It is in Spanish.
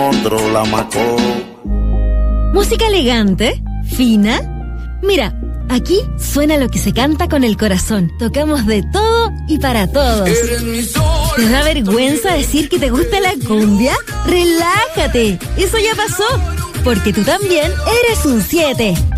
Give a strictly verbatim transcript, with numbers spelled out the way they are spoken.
otro la macó. Música elegante, fina. Mira, aquí suena lo que se canta con el corazón. Tocamos de todo y para todos. ¿Te da vergüenza decir que te gusta la cumbia? ¡Relájate! Eso ya pasó, porque tú también eres un siete.